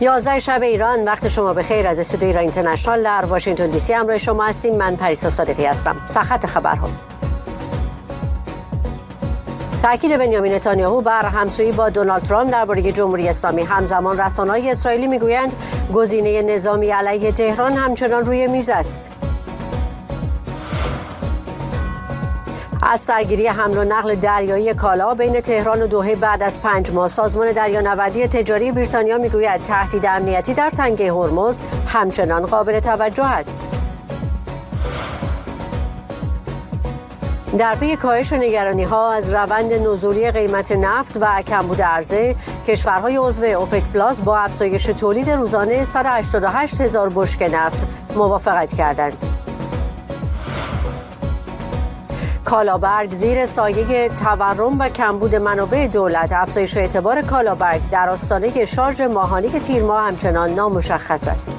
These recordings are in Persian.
11 شب ایران، وقت شما بخیر. از استودیو ایران اینترنشنال در واشنگتن دی سی همراه شما هستیم. من پریسا صادقی هستم. سرخط خبرها: تأکید بنیامین نتانیاهو بر همسویی با دونالد ترامپ درباره جمهوری اسلامی. همزمان رسانه‌های اسرائیلی میگویند گزینه نظامی علیه تهران همچنان روی میز است. از سرگیری حمل و نقل دریایی کالا بین تهران و دوحه بعد از 5 ماه، سازمان دریانوردی تجاری بریتانیا میگوید تهدید امنیتی در تنگه هرمز همچنان قابل توجه است. در پی کاهش نگرانی‌ها از روند نزولی قیمت نفت و کمبود عرضه، کشورهای عضو اوپک پلاس با افزایش تولید روزانه 188,000 بشکه نفت موافقت کردند. کالابرگ زیر سایه تورم و کمبود منابع دولت. افزایش اعتبار کالابرگ در آستانه شارژ ماهانه تیر ماه همچنان نامشخص است.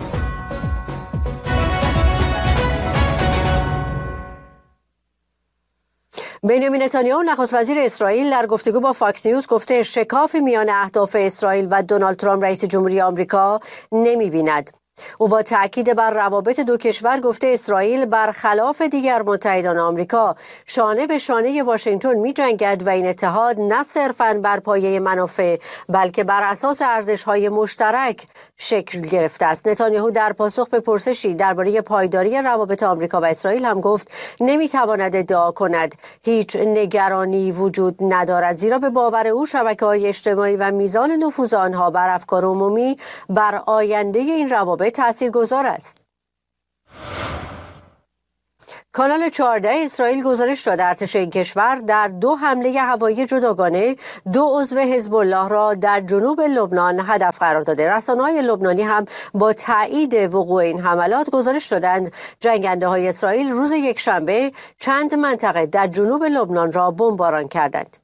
بنیامین نتانیاهو نخست وزیر اسرائیل در گفتگو با فاکس نیوز گفته شکافی میان اهداف اسرائیل و دونالد ترامپ رئیس جمهوری آمریکا نمی‌بیند. او با تأکید بر روابط دو کشور گفته اسرائیل برخلاف دیگر متحدان آمریکا شانه به شانه واشنگتن می‌جنگد و این اتحاد نه صرفاً بر پایه منافع بلکه بر اساس ارزش‌های مشترک شکل گرفته است. نتانیاهو در پاسخ به پرسشی درباره پایداری روابط آمریکا و اسرائیل هم گفت نمی‌تواند ادعا کند هیچ نگرانی وجود ندارد، زیرا به باور او شبکه‌های اجتماعی و میزان نفوذ آنها بر افکار عمومی بر آینده این روابط تاثیرگذار است. کانال 14 اسرائیل گزارش داد ارتش این کشور در 2 حمله هوایی جداگانه 2 عضو حزب الله را در جنوب لبنان هدف قرار داده. رسانه‌های لبنانی هم با تایید وقوع این حملات گزارش دادند جنگنده‌های اسرائیل روز یکشنبه چند منطقه در جنوب لبنان را بمباران کردند.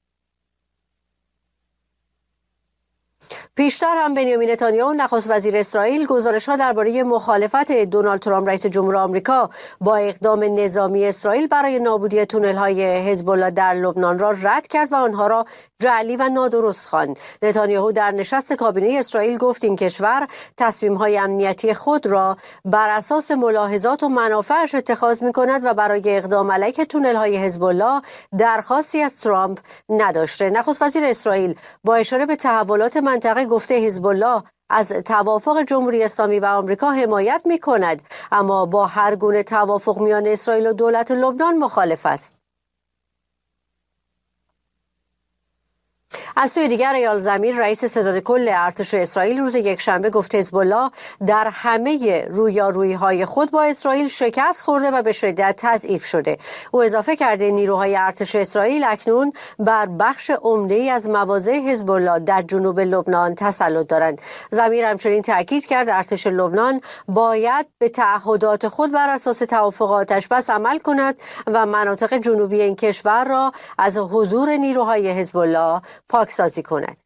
پیشتر هم بنیامین نتانیاهو نخست وزیر اسرائیل گزارش‌ها درباره مخالفت دونالد ترامپ رئیس جمهور آمریکا با اقدام نظامی اسرائیل برای نابودی تونل‌های حزب الله در لبنان را رد کرد و آنها را جعلی و نادرست خواند. نتانیاهو در نشست کابینه اسرائیل گفت این کشور تصمیم‌های امنیتی خود را بر اساس ملاحظات و منافعش اتخاذ می‌کند و برای اقدام علیه تونل‌های حزب الله درخواستی از ترامپ نداشته. نخست وزیر اسرائیل با اشاره به تحولات منطقه گفته حزب الله از توافق جمهوری اسلامی و آمریکا حمایت می‌کند، اما با هر گونه توافق میان اسرائیل و دولت لبنان مخالف است. از سوی دیگر ایال زمیر رئیس ستاد کل ارتش اسرائیل روز یکشنبه گفت حزب الله در همه رویارویی‌های خود با اسرائیل شکست خورده و به شدت تضعیف شده. او اضافه کرده نیروهای ارتش اسرائیل اکنون بر بخش عمده‌ای از مواضع حزب الله در جنوب لبنان تسلط دارند. زمیر همچنین تاکید کرد ارتش لبنان باید به تعهدات خود بر اساس توافق آتش‌بس عمل کند و مناطق جنوبی این کشور را از حضور نیروهای حزب الله پاکسازی کند.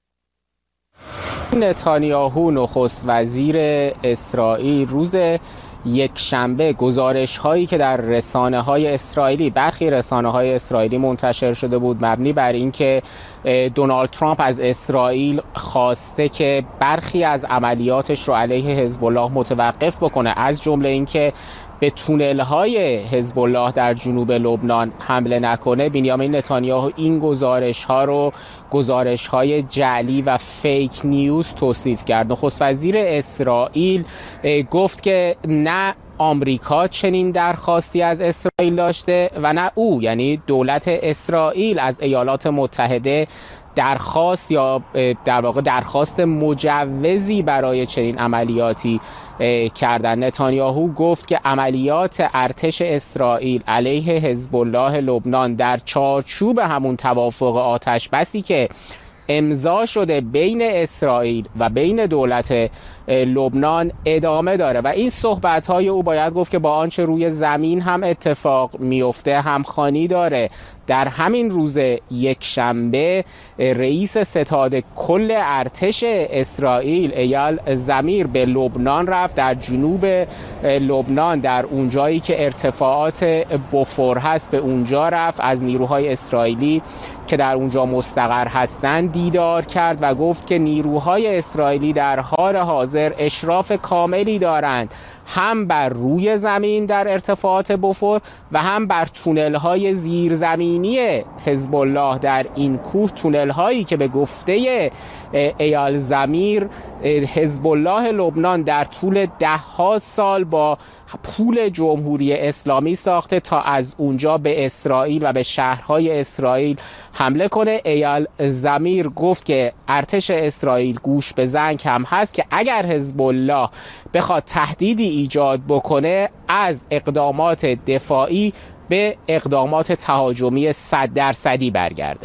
نتانیاهو نخست وزیر اسرائیل روز یکشنبه گزارش هایی که در برخی رسانه های اسرائیلی منتشر شده بود مبنی بر اینکه دونالد ترامپ از اسرائیل خواسته که برخی از عملیاتش رو علیه حزب الله متوقف بکنه، از جمله اینکه به تونل‌های حزب الله در جنوب لبنان حمله نکنه، بنیامین نتانیاهو این گزارش‌ها رو گزارش‌های جعلی و فیک نیوز توصیف کرد. نخست وزیر اسرائیل گفت که نه آمریکا چنین درخواستی از اسرائیل داشته و نه او، یعنی دولت اسرائیل، از ایالات متحده درخواست یا در واقع درخواست مجوزی برای چنین عملیاتی کردن. نتانیاهو گفت که عملیات ارتش اسرائیل علیه حزب الله لبنان در چارچوب همون توافق آتش‌بسی که امضا شده بین اسرائیل و بین دولت لبنان ادامه داره و این صحبت‌های او باید گفت که با آنچه روی زمین هم اتفاق میفته همخوانی داره. در همین روز یکشنبه رئیس ستاد کل ارتش اسرائیل ایال زمیر به لبنان رفت، در جنوب لبنان در اونجایی که ارتفاعات بوفور هست به اونجا رفت، از نیروهای اسرائیلی که در اونجا مستقر هستند دیدار کرد و گفت که نیروهای اسرائیلی در حال حاضر اشراف کاملی دارند هم بر روی زمین در ارتفاعات بوفور و هم بر تونل‌های زیرزمینی حزب الله در این کوه، تونل‌هایی که به گفته ایال زمیر حزب الله لبنان در طول ده‌ها سال با پول جمهوری اسلامی ساخته تا از اونجا به اسرائیل و به شهرهای اسرائیل حمله کنه. ایال زمیر گفت که ارتش اسرائیل گوش به زنگ هم هست که اگر حزب الله بخواد تهدیدی ایجاد بکنه از اقدامات دفاعی به اقدامات تهاجمی 100% برگرده.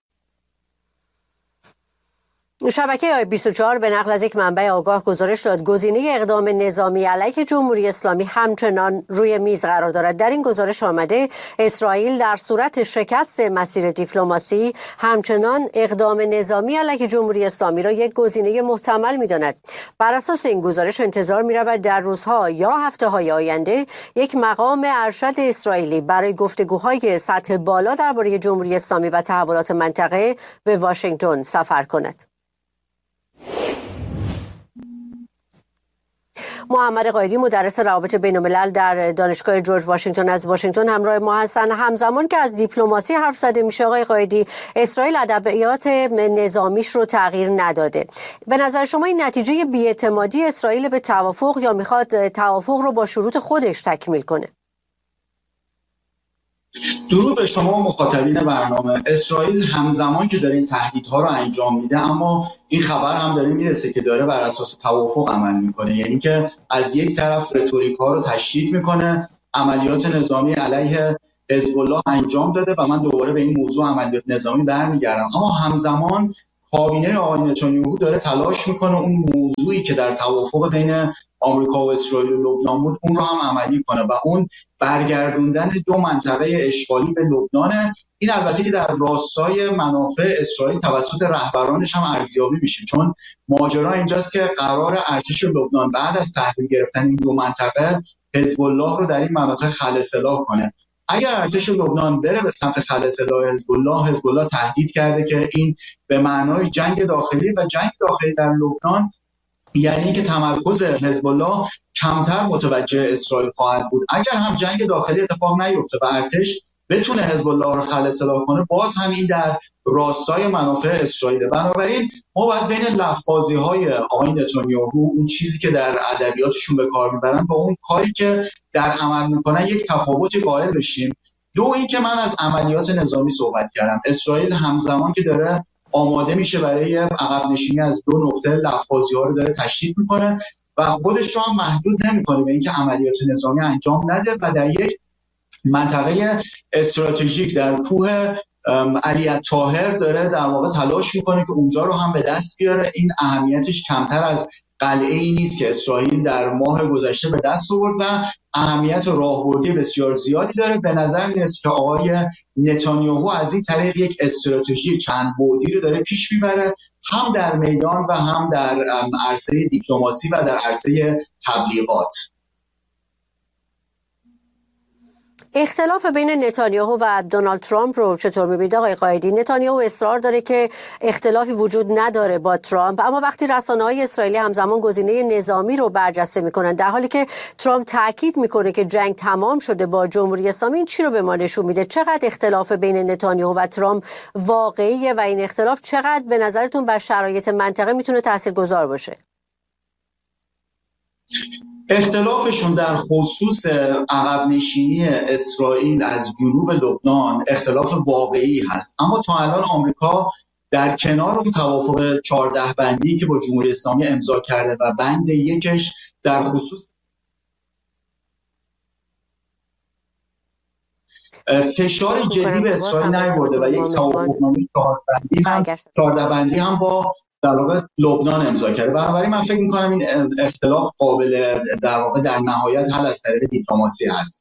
شبکه آی24 به نقل از یک منبع آگاه گزارش داد گزینه اقدام نظامی علیه جمهوری اسلامی همچنان روی میز قرار دارد. در این گزارش آمده اسرائیل در صورت شکست مسیر دیپلماسی همچنان اقدام نظامی علیه جمهوری اسلامی را یک گزینه محتمل می‌داند. بر اساس این گزارش انتظار می‌رود در روزها یا هفته‌های آینده یک مقام ارشد اسرائیلی برای گفتگوهای سطح بالا درباره جمهوری اسلامی و تحولات منطقه به واشنگتن سفر کند. محمد قائدی مدرس روابط بین‌الملل در دانشگاه جورج واشنگتن از واشنگتن همراه ما هستند. همزمان که از دیپلماسی حرف زده میشه آقای قائدی، اسرائیل ادبیات نظامیش رو تغییر نداده. به نظر شما این نتیجه بی‌اعتمادی اسرائیل به توافق یا میخواد توافق رو با شروط خودش تکمیل کنه؟ درود به شما مخاطبین برنامه. اسرائیل همزمان که داره این تهدیدها رو انجام میده اما این خبر هم داره میرسه که داره بر اساس توافق عمل میکنه، یعنی که از یک طرف رتوریک ها رو تشدید میکنه، عملیات نظامی علیه حزب الله انجام داده و من دوباره به این موضوع عملیات نظامی برمیگردم، اما همزمان کابینه آقای نتانیاهو داره تلاش میکنه اون موضوعی که در توافق بین آمریکا و اسرائیل و لبنان بود اون رو هم عملی کنه و اون برگردوندن دو منطقه اشغالی به لبنان. این البته که در راستای منافع اسرائیل توسط رهبرانش هم ارزیابی میشه، چون ماجرا اینجاست که قرار ارتش لبنان بعد از تحویل گرفتن این دو منطقه حزب الله رو در این مناطق خلأ کنه. اگر ارتش لبنان بره به سمت خلأ حزب الله تهدید کرده که این به معنای جنگ داخلی و جنگ داخلی در لبنان یعنی که تمرکز حزب الله کمتر متوجه اسرائیل خواهد بود. اگر هم جنگ داخلی اتفاق نیفته و ارتش بتونه حزب الله رو خلأ کنه، باز هم این در راستای منافع اسرائیل. بنابراین ما باید بین لفظ‌بازی‌های آقای نتانیاهو، اون چیزی که در ادبیاتشون به کار میبرن، با اون کاری که در عمل میکنن یک تفاوتی قائل بشیم. دو این که من از عملیات نظامی صحبت کردم، اسرائیل همزمان که داره آماده میشه برای عقب نشینی از دو نقطه، لفظ‌بازی‌ها رو داره تشدید میکنه و خودش رو هم محدود نمیکنه به اینکه عملیات نظامی انجام نده و در یک منطقه استراتژیک در کوه علی الطاهر داره در واقع تلاش میکنه که اونجا رو هم به دست بیاره. این اهمیتش کمتر از قلعه‌ای نیست که اسرائیل در ماه گذشته به دست آورد و اهمیت راهبردی بسیار زیادی داره. به نظر میرسه که آقای نتانیاهو از این طریق یک استراتژی چند بعدی رو داره پیش میبره، هم در میدان و هم در عرصه دیپلماسی و در عرصه تبلیغات. اختلاف بین نتانیاهو و دونالد ترامپ رو چطور می‌بینید آقای قائدی؟ نتانیاهو اصرار داره که اختلافی وجود نداره با ترامپ، اما وقتی رسانه‌های اسرائیلی همزمان گزینه نظامی رو برجسته می‌کنن در حالی که ترامپ تاکید می‌کنه که جنگ تمام شده با جمهوری اسلامی، این چی رو به ما نشون میده؟ چقدر اختلاف بین نتانیاهو و ترامپ واقعیه و این اختلاف چقدر به نظرتون بر شرایط منطقه میتونه تاثیرگذار باشه؟ اختلافشون در خصوص عقب نشینی اسرائیل از جنوب لبنان اختلاف واقعی هست، اما تا الان آمریکا در کنار اون توافق 14 بندی که با جمهوری اسلامی امضا کرده و بند یکش در خصوص فشار جدی به اسرائیل نیاورده و یک توافقنامه 14 بندی هم با در واقع لبنان امضا کرده. بنابراین من فکر می‌کنم این اختلاف قابل در واقع در نهایت حل از طریق دیپلماسی هست.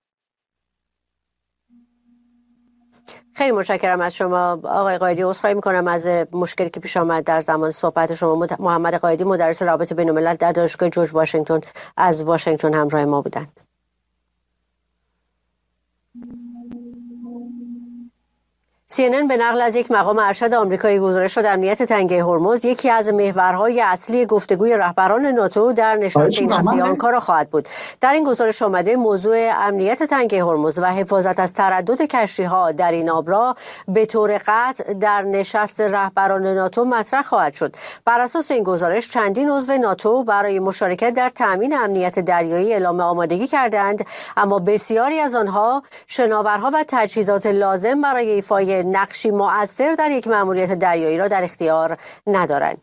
خیلی متشکرم از شما آقای قائدی. عذرخواهی می‌کنم از مشکلی که پیش آمد در زمان صحبت شما. محمد قائدی مدرس روابط بین‌الملل در دانشگاه جورج واشنگتن از واشنگتن همراه ما بودند. CNN به نقل از یک مقام ارشد آمریکایی گزارش داد امنیت تنگه هرمز یکی از محورهای اصلی گفتگوی رهبران ناتو در نشست این هفته آنکارا خواهد بود. در این گزارش آمده موضوع امنیت تنگه هرمز و حفاظت از تردد کشتی‌ها در این آب را به طور قطع در نشست رهبران ناتو مطرح خواهد شد. بر اساس این گزارش چندین عضو ناتو برای مشارکت در تأمین امنیت دریایی اعلام آمادگی کردند، اما بسیاری از آنها شناورها و تجهیزات لازم برای ایفای نقشی مؤثر در یک مأموریت دریایی را در اختیار ندارند.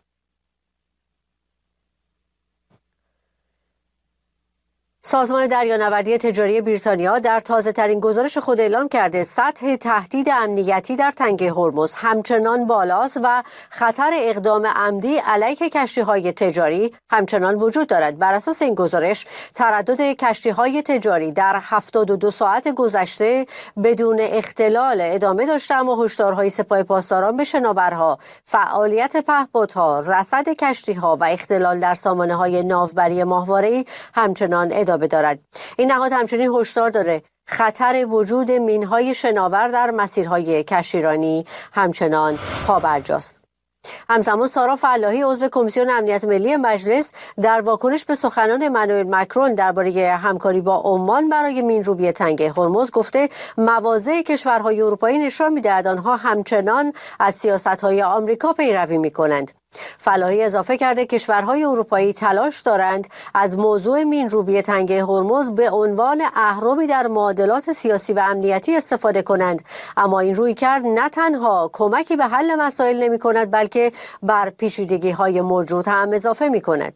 سازمان دریانوردی تجاری بریتانیا در تازه‌ترین گزارش خود اعلام کرده سطح تهدید امنیتی در تنگه هرمز همچنان بالاست و خطر اقدام عمدی علیه کشتی‌های تجاری همچنان وجود دارد. بر اساس این گزارش تردد کشتی‌های تجاری در 72 ساعت گذشته بدون اختلال ادامه داشته، اما هشدارهای سپاه پاسداران به شناورها، فعالیت پهپادها، رصد کشتی‌ها و اختلال در سامانه‌های ناوبری ماهواره‌ای همچنان ادامه دارد. این نهاد همچنین هشدار داره خطر وجود مینهای شناور در مسیرهای کشتیرانی همچنان پابرجاست. همزمان سارا فلاحی عضو کمیسیون امنیت ملی مجلس در واکنش به سخنان امانوئل مکرون درباره همکاری با عمان برای مینروبی تنگه هرمز گفته مواضع کشورهای اروپایی نشان می‌دهد آنها همچنان از سیاست‌های آمریکا پیروی می‌کنند. فلاحی اضافه کرده کشورهای اروپایی تلاش دارند از موضوع مینروبی تنگه هرمز به عنوان اهرمی در معادلات سیاسی و امنیتی استفاده کنند، اما این رویکرد نه تنها کمکی به حل مسائل نمی‌کند بلکه بر پیچیدگی‌های موجود هم اضافه می‌کند.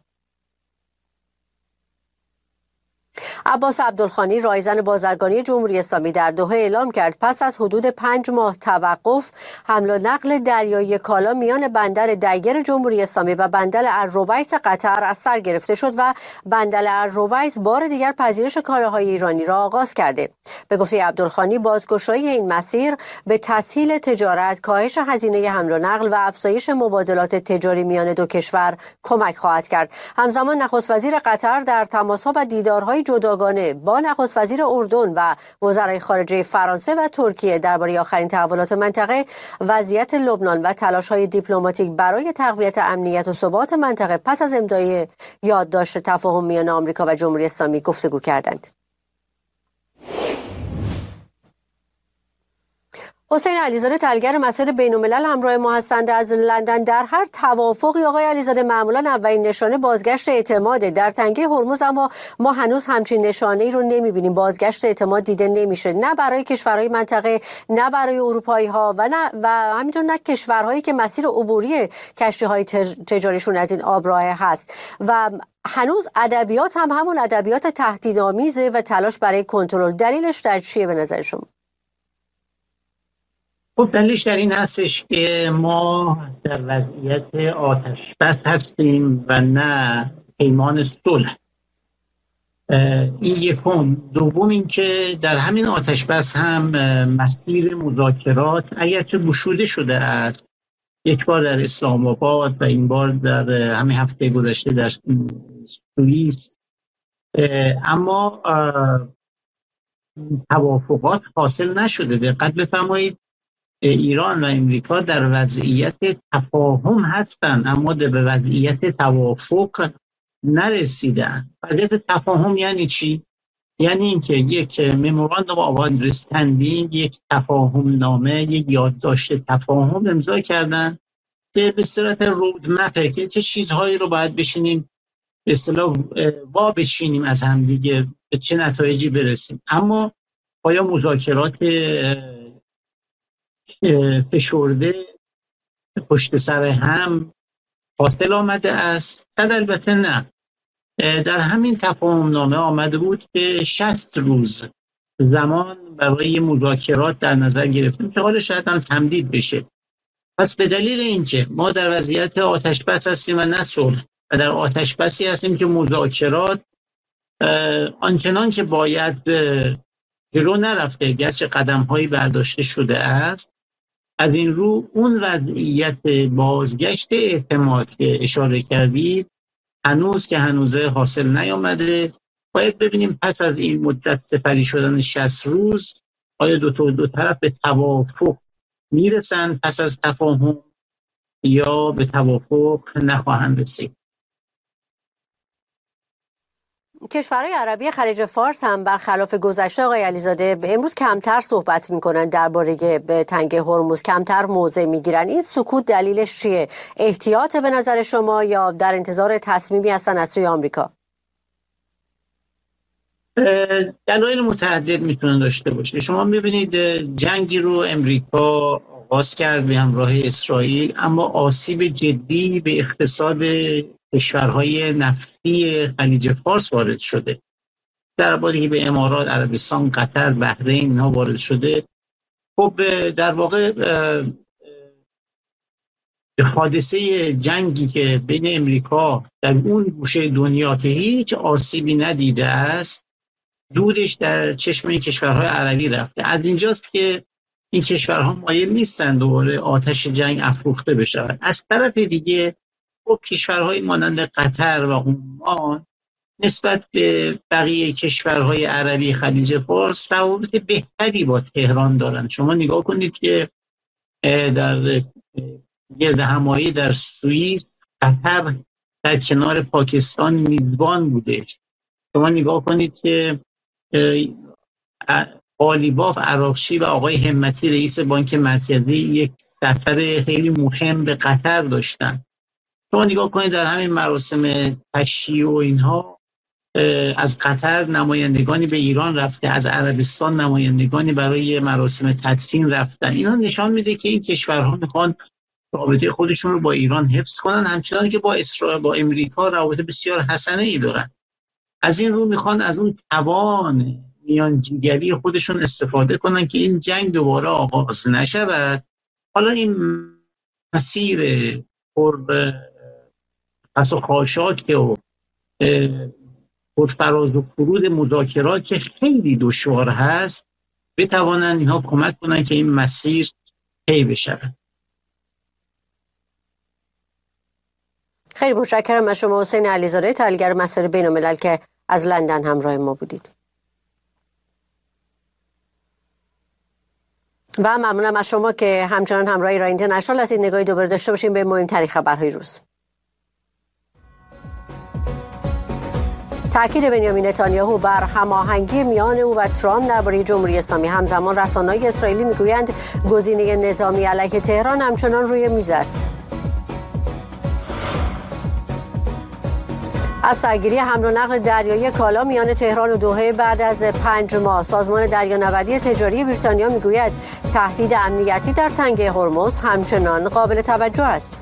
عباس عبدالخانی رایزن بازرگانی جمهوری اسلامی در دوحه اعلام کرد پس از حدود 5 ماه توقف حمل و نقل دریایی کالا میان بندر دیگر جمهوری اسلامی و بندر الرویس قطر از سر گرفته شد و بندر الرویس بار دیگر پذیرش کالاهای ایرانی را آغاز کرده. به گفته عبدالخانی بازگشایی این مسیر به تسهیل تجارت، کاهش هزینه حمل و نقل و افزایش مبادلات تجاری میان دو کشور کمک خواهد کرد. همزمان نخست وزیر قطر در تماس‌ها و دیدارهای جداگانه با نخست وزیر اردن و وزرای خارجه فرانسه و ترکیه درباره آخرین تحولات منطقه، وضعیت لبنان و تلاش‌های دیپلماتیک برای تقویت امنیت و ثبات منطقه پس از امضای یادداشت تفاهم میان آمریکا و جمهوری اسلامی گفتگو کردند. حسین علیزاده تلگر مسیر بین‌الملل همراه ما هستند از لندن. در هر توافقی آقای علیزاده معمولا اولین نشانه بازگشت اعتماد در تنگه هرمز، اما ما هنوز همچین نشانه‌ای رو نمی‌بینیم. بازگشت اعتماد دیده نمیشه، نه برای کشورهای منطقه، نه برای اروپایی‌ها و همینطور نه کشورهایی که مسیر عبوری کشتی‌های تجاریشون از این آبراه هست. و هنوز ادبیات هم همون ادبیات تهدیدآمیزه و تلاش برای کنترل. دلیلش در چیه به نظر شما؟ خب دلیلش در این هستش که ما در وضعیت آتش بس هستیم و نه پیمان صلح. این یکم. دوم این که در همین آتش بس هم مسیر مذاکرات اگرچه گشوده شده است، یک بار در اسلام آباد و این بار در همین هفته گذشته در سوئیس، اما توافقات حاصل نشده. دقت بفرمایید ایران و امریکا در وضعیت تفاهم هستند اما به وضعیت توافق نرسیدن. وضعیت تفاهم یعنی چی؟ یعنی اینکه یک مموراندوم آف آندرستندینگ، یک تفاهم نامه، یک یادداشت تفاهم امضا کردن که به صورت رودمپه که چه چیزهایی رو باید بشینیم به اصطلاح بچینیم از هم دیگه، به چه نتایجی برسیم. اما آیا مذاکرات فشرده پشت سر هم حاصل آمده است؟ البته نه. در همین تفاهم نامه آمده بود که 60 روز زمان برای مذاکرات در نظر گرفتیم که حالا شاید هم تمدید بشه. پس به دلیل اینکه ما در وضعیت آتش بس هستیم و نه صلح و در آتش بسی هستیم که مذاکرات آنچنان که باید جلو نرفته، گرچه قدم‌هایی برداشته شده است، از این رو اون وضعیت بازگشت اعتماد که اشاره کردید هنوز حاصل نیامده. باید ببینیم پس از این مدت سپری شدن 60 روز آیا دو طرف به توافق میرسن پس از تفاهم یا به توافق نخواهند رسید. کشورهای عربی خلیج فارس هم برخلاف گذشته آقای علیزاده امروز کمتر صحبت میکنن درباره تنگ هرمز، کمتر موضع میگیرن. این سکوت دلیلش چیه؟ احتیاط به نظر شما یا در انتظار تصمیمی هستن از سوی آمریکا؟ دلایل متعدد میتونه داشته باشه. شما میبینید جنگی رو امریکا آغاز کرد به همراه اسرائیل، اما آسیب جدی به اقتصاد کشورهای نفتی خلیج فارس وارد شده. در حالی که به امارات، عربستان، قطر، بحرین اینها وارد شده. خب در واقع حادثه جنگی که بین امریکا در اون گوشه دنیا که هیچ آسیبی ندیده است، دودش در چشم این کشورهای عربی رفته. از اینجاست که این کشورها مایل نیستند دوباره آتش جنگ افروخته بشود. از طرف دیگه خب کشورهای مانند قطر و عمان نسبت به بقیه کشورهای عربی خلیج فارس روابط بهتری با تهران دارند. شما نگاه کنید که در گردهمایی در سوئیس قطر در کنار پاکستان میزبان بوده. شما نگاه کنید که قالیباف عراقچی و آقای همتی رئیس بانک مرکزی یک سفر خیلی مهم به قطر داشتن. شما نگاه کنید در همین مراسم تشییع و اینها از قطر نمایندگانی به ایران رفته، از عربستان نمایندگانی برای مراسم تدفین رفتن. اینا نشان میده که این کشورها میخوان رابطه خودشون رو با ایران حفظ کنن، همچنان که با اسرائیل، با امریکا رابطه بسیار حسنه ای دارن. از این رو میخوان از اون توان میانجیگری خودشون استفاده کنن که این جنگ دوباره آغاز نشود. حالا این مسیر پر پس و خاشاک و پرفراز و فرود مذاکرات که خیلی دشوار هست بتوانند اینها کمک کنن که این مسیر طی بشه. خیلی متشکرم از شما حسین علیزاده، تحلیلگر مسائل بین‌الملل که از لندن همراه ما بودید. و ممنونم از شما که همچنان همراه ایران اینترنشنال هستید. نگاهی دوباره داشته باشیم به مهمترین خبرهای روز. تاکید بنیامین نتانیاهو بر هماهنگی میان او و ترامپ درباره جمهوری اسلامی. همزمان رسانه‌های اسرائیلی میگویند گزینه نظامی علیه تهران همچنان روی میز است. از سرگیری حمل و نقل دریایی کالا میان تهران و دوحه بعد از 5 ماه، سازمان دریانوردی تجاری بریتانیا میگوید تهدید امنیتی در تنگه هرمز همچنان قابل توجه است.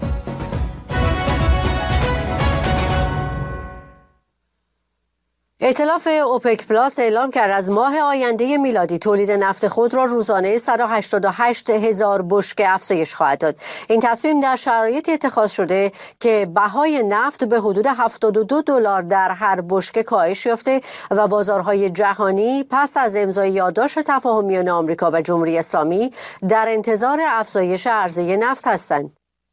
ائتلاف اوپک پلاس اعلام کرد از ماه آینده میلادی تولید نفت خود را روزانه 188,000 بشکه افزایش خواهد داد. این تصمیم در شرایطی اتخاذ شده که بهای نفت به حدود $72 در هر بشکه کاهش یافته و بازارهای جهانی پس از امضای یادداشت تفاهم میان آمریکا و جمهوری اسلامی در انتظار افزایش عرضه نفت هستند.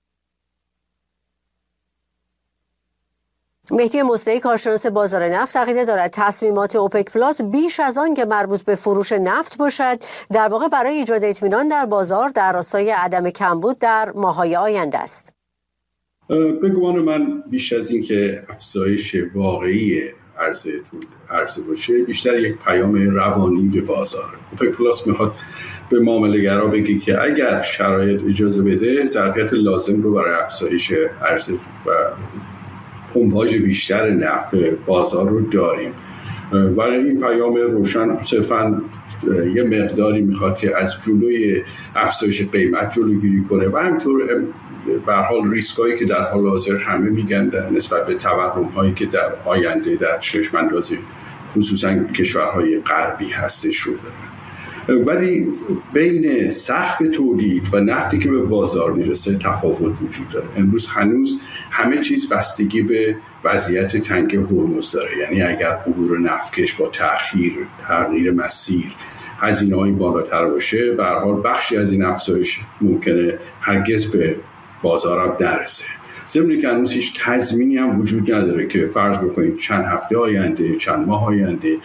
مهدی مصلحی کارشناس بازار نفت عقیده دارد تصمیمات اوپک پلاس بیش از آن که مربوط به فروش نفت باشد در واقع برای ایجاد اطمینان در بازار در راستای عدم کمبود در ماه‌های آینده است. به گمان من بیش از این که افزایش واقعی عرضه باشه، بیشتر یک پیام روانی به بازار. اوپک پلاس میخواد به معامله‌گرا بگه که اگر شرایط اجازه بده ظرفیت لازم رو برای افزایش عرضه و پمپاژ بیشتر نفت به بازار رو داریم. برای این پیام روشن صرفاً یه مقداری میخواد که از جلوی افزایش قیمت جلوگیری کنه و همینطور به هر حال ریسکایی که در حال حاضر همه میگن نسبت به تورم‌هایی که در آینده در چشم اندازی خصوصاً کشورهای غربی هستش رو داره. ولی بین سقف تولید و نفتی که به بازار میرسه تفاوت وجود داره. امروز هنوز همه چیز بستگی به وضعیت تنگ هرمز داره. یعنی اگر عبور نفتکش با تغییر مسیر هزینه‌های بالاتر باشه، به هر حال بخشی از این افزایش ممکنه هرگز به بازار هم نرسه. ضمن که هنوز هیچ تضمینی هم وجود نداره که فرض بکنید چند هفته آینده، چند ماه آینده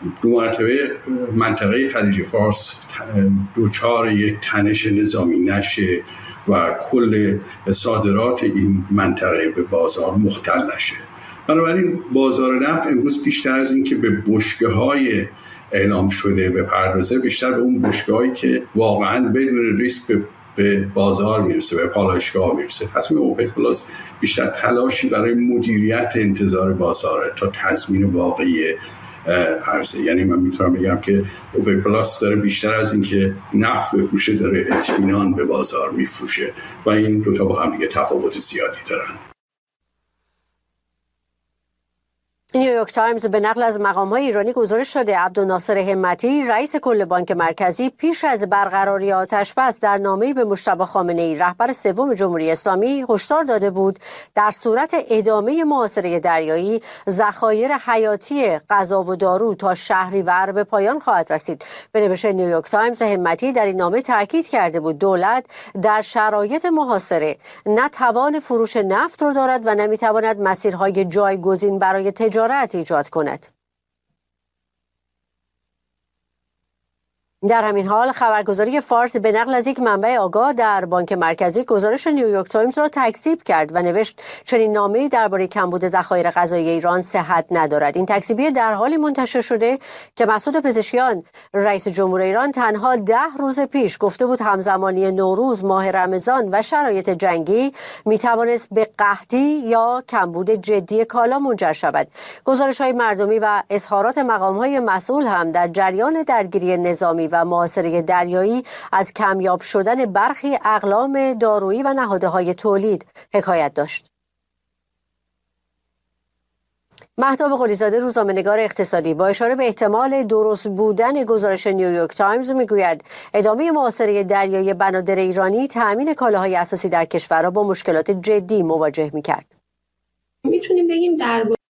دو مرتبه منطقه خلیج فارس دوچار یک تنش نظامی نشه و کل صادرات این منطقه به بازار مختل نشه. بنابراین بازار نفت امروز بیشتر از این که به بشکه‌های اعلام شده بپردازه، بیشتر به اون بشکه‌هایی که واقعاً بدون ریسک به بازار میرسه، به پالایشگاه میرسه. تصمیم اوپک پلاس بیشتر تلاشی برای مدیریت انتظار بازاره تا تضمین واقعی عرضه. یعنی من میتونم بگم که اوپک پلاس داره بیشتر از این که نفت بفروشه داره اطمینان به بازار میفروشه و این دوتا با هم دیگه تفاوت زیادی دارن. نیویورک تایمز به نقل از مقام‌های ایرانی گزارش شده عبدالناصر همتی رئیس کل بانک مرکزی پیش از برقراری آتش‌بس در نامه‌ای به مجتبی خامنه‌ای رهبر سوم جمهوری اسلامی هشدار داده بود در صورت ادامه محاصره دریایی ذخایر حیاتی غذا و دارو تا شهریور به پایان خواهد رسید. به نوشته نیویورک تایمز همتی در این نامه تاکید کرده بود دولت در شرایط محاصره نه توان فروش نفت را دارد و نمی‌تواند مسیرهای جایگزین برای تجارت ایجاد کند. در همین حال خبرگزاری فارس به نقل از یک منبع آگاه در بانک مرکزی گزارش نیویورک تایمز را تکذیب کرد و نوشت چنین نامه‌ای درباره کمبود ذخایر غذایی ایران صحت ندارد. این تکذیبی در حالی منتشر شده که مسعود پزشکیان رئیس جمهور ایران تنها 10 روز پیش گفته بود همزمانی نوروز، ماه رمضان و شرایط جنگی میتوانست به قحطی یا کمبود جدی کالا منجر شود. گزارش‌های مردمی و اظهارات مقام‌های مسئول هم در جریان درگیری نظامی و محاصره دریایی از کمیاب شدن برخی اقلام دارویی و نهادهای تولید حکایت داشت. مهتاب قلیزاده روزنامه‌نگار اقتصادی با اشاره به احتمال درست بودن گزارش نیویورک تایمز میگوید ادامه محاصره دریایی بنادر ایرانی تأمین کالاهای اساسی در کشور را با مشکلات جدی مواجه می‌کرد. میتونیم بگیم در